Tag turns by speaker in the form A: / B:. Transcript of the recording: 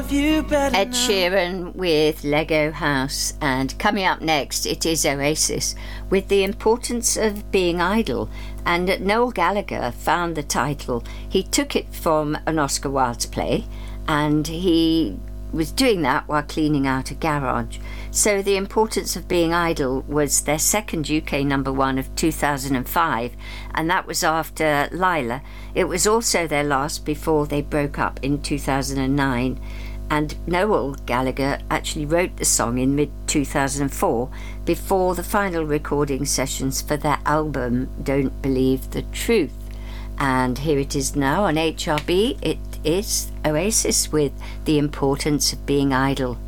A: love you better
B: Ed
A: now.
B: Sheeran with Lego House, and coming up next it is Oasis with The Importance of Being Idle. And Noel Gallagher found the title. He took it from an Oscar Wilde's play, and he was doing that while cleaning out a garage. So The Importance of Being Idle was their second UK number one of 2005, and that was after Lila. It was also their last before they broke up in 2009. And Noel Gallagher actually wrote the song in mid-2004 before the final recording sessions for their album Don't Believe the Truth. And here it is now on HRB. It is Oasis with The Importance of Being Idle.